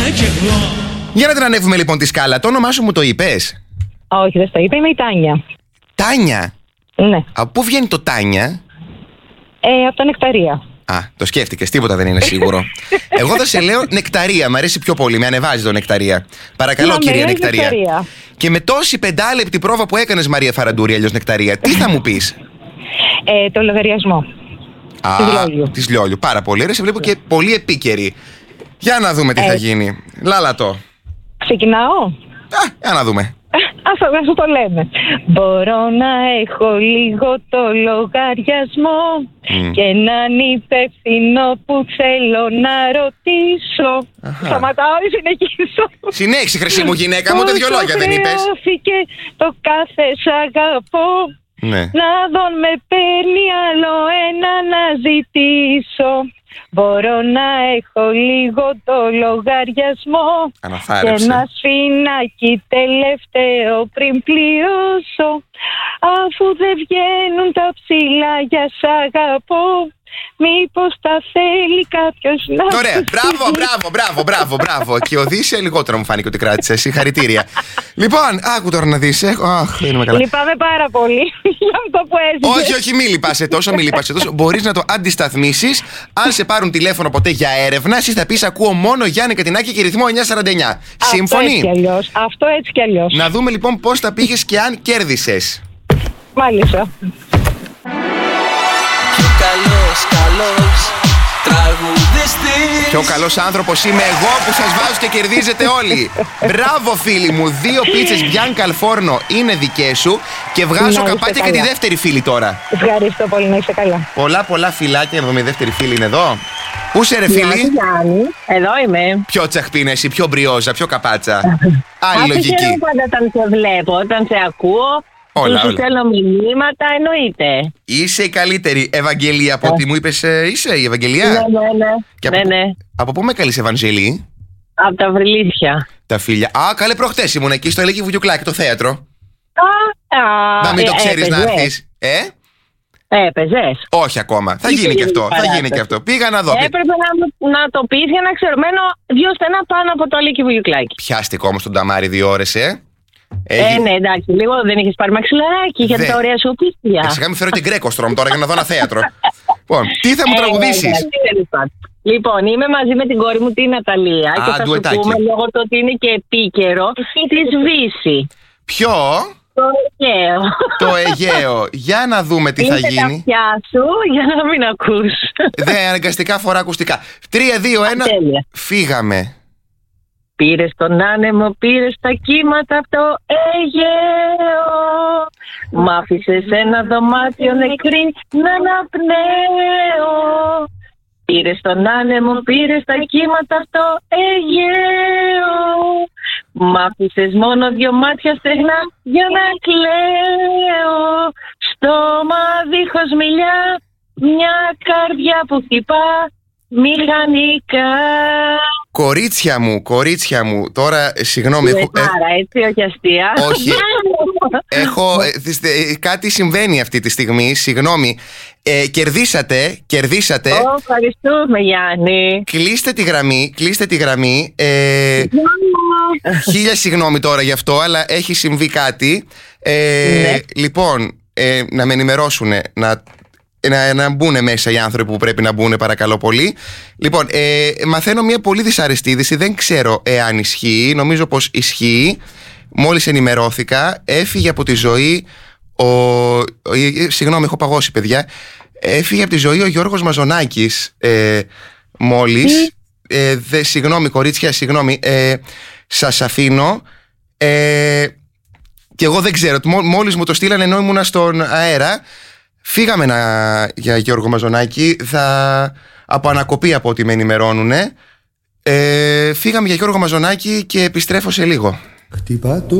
Για να την ανέβουμε λοιπόν τη σκάλα. Το όνομά σου μου το είπες? Όχι, δεν στο είπα, είμαι η Τάνια. Τάνια. Ναι. Από πού βγαίνει το Τάνια? Από τα Νεκταρία. Α, το σκέφτηκες, τίποτα δεν είναι σίγουρο. Εγώ θα σε λέω Νεκταρία, μ' αρέσει πιο πολύ, με ανεβάζει το Νεκταρία. Παρακαλώ, κυρία Νεκταρία. Και με τόση 5 λεπτή πρόβα που έκανες, Μαρία Φαραντούρη, αλλιώς Νεκταρία, τι θα μου πεις? Το λογαριασμό. Της Λιόλιου. Πάρα πολύ. Ρε, σε βλέπω και πολύ επίκαιρη. Για να δούμε τι θα γίνει. Λάλατο. Ξεκινάω. Για να δούμε. Ας το λέμε. Μπορώ να έχω λίγο το λογαριασμό και έναν υπεύθυνο που θέλω να ρωτήσω. Σταματάω ή συνεχίσω? Συνέχισε, χρυσή μου γυναίκα μου, ούτε 2 λόγια δεν είπες. Το κάθε σ' αγαπώ. Ναι. Να δω με παίρνει άλλο ένα να ζητήσω. Μπορώ να έχω λίγο το λογαριασμό και ένα σφινάκι τελευταίο πριν πληρώσω. Αφού δεν βγαίνουν τα ψηλά για σ' αγαπώ, μήπως τα θέλει κάποιος να... Ωραία, μπράβο. Και ο Δήσε λιγότερο μου φάνηκε ότι κράτησε. Συγχαρητήρια. Λοιπόν, άκου τώρα να δεις. Δεν είμαι καλά. Λυπάμαι πάρα πολύ για αυτό που έζησε. Όχι, μη λυπάσαι τόσο. Μπορείς να το αντισταθμίσεις. Αν σε πάρουν τηλέφωνο ποτέ για έρευνα, εσύ θα πεις ακούω μόνο Γιάννη Κατινάκη και ρυθμό 949. Σύμφωνοι? Αυτό έτσι κι αλλιώς. Να δούμε λοιπόν πώς τα πήγες και αν κέρδισες. Μάλιστα. Καλός τραγουδιστής. Πιο καλός άνθρωπος είμαι εγώ που σας βάζω και κερδίζετε όλοι. Μπράβο φίλοι μου. 2 πίτσες Bianca al Forno είναι δικές σου. Και βγάζω καπάκια για τη δεύτερη φίλη τώρα. Ευχαριστώ πολύ, να είστε καλά. Πολλά φιλάκια. Εδώ η δεύτερη φίλη είναι εδώ. Πού είσαι ρε φίλη? Εδώ είμαι. Πιο τσαχπίνα εσύ, πιο μπριόζα, πιο καπάτσα. Άλλη λογική. Αυτό πάντα όταν σε βλέπω, όταν σε ακούω. Όλα. Σου στέλνω μηνύματα, εννοείται. Είσαι η καλύτερη. Ευαγγελία, από ό,τι μου είπες, είσαι η Ευαγγελία? Ναι. Από πού με καλείς, Ευαγγελή? Από τα Βρυλίσια. Τα φίλια. Καλέ, προχτές ήμουν εκεί στο Ελέγχη Βουγιουκλάκη, το θέατρο. Να μην το ξέρεις να έρθεις. Έπαιζες? Όχι ακόμα. Θα γίνει και αυτό. Πήγα να δω. Έπρεπε να το πεις για να ξέρω. Μένω 2 στενά πάνω από το Ελέγχη Βουγιουκλάκη. Πιάστηκε όμως τον Ταμάρι 2 ώρες, Ναι, εντάξει, λίγο δεν είχες πάρει μαξιλαράκι για τα ωραία σου πίστια. Σιγά μην φέρω και Γκρέκοστρομ τώρα για να δω ένα θέατρο. Λοιπόν, τι θα μου τραγουδήσεις? Λοιπόν, είμαι μαζί με την κόρη μου την Ναταλία και θα σου πούμε λόγω του ότι είναι και επίκαιρο τη Σβήση. Ποιο? Το Αιγαίο. Για να δούμε τι θα γίνει. Είναι τα αυτιά σου για να μην ακούς. Δεν, αναγκαστικά φορά ακουστικά. 3, 2, 1, φύγαμε. Πήρες τον άνεμο, πήρες τα κύματα από το Αιγαίο. Μ' άφησες ένα δωμάτιο νεκρή να αναπνέω. Πήρες τον άνεμο, πήρες τα κύματα από το Αιγαίο. Μ' άφησες μόνο 2 μάτια στεγνά για να κλαίω. Στόμα δίχως μιλιά, μια καρδιά που χτυπά μηχανικά. Κορίτσια μου, τώρα συγγνώμη. Έτσι, όχι αστεία. Όχι. Κάτι συμβαίνει αυτή τη στιγμή, συγγνώμη. Κερδίσατε. Ευχαριστούμε, Γιάννη. Κλείστε τη γραμμή. 1000 συγγνώμη τώρα γι' αυτό, αλλά έχει συμβεί κάτι. Λοιπόν, να με ενημερώσουν, να μπουν μέσα οι άνθρωποι που πρέπει να μπουν, παρακαλώ πολύ. Λοιπόν, μαθαίνω μια πολύ δυσάρεστη είδηση. Δεν ξέρω εάν ισχύει. Νομίζω πως ισχύει. Μόλις ενημερώθηκα, έφυγε από τη ζωή συγγνώμη, έχω παγώσει, παιδιά. Έφυγε από τη ζωή ο Γιώργος Μαζονάκης μόλις. Συγγνώμη, κορίτσια, συγγνώμη. Σας αφήνω. Και εγώ δεν ξέρω. Μόλις μου το στείλανε ενώ ήμουνα στον αέρα. Φύγαμε για Γιώργο Μαζονάκη. Από ανακοπή, από ό,τι με ενημερώνουνε. Φύγαμε για Γιώργο Μαζονάκη και επιστρέφω σε λίγο.